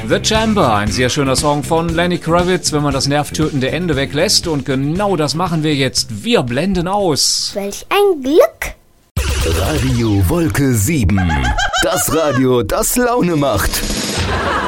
The Chamber, ein sehr schöner Song von Lenny Kravitz, wenn man das nervtötende Ende weglässt. Und genau das machen wir jetzt. Wir blenden aus. Welch ein Glück! Radio Wolke 7. Das Radio, das Laune macht.